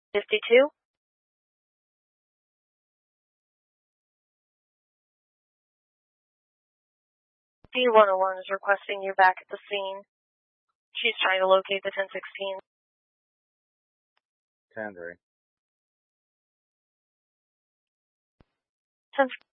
52. D101 is requesting you back at the scene. She's trying to locate the 1016. 10-3. 10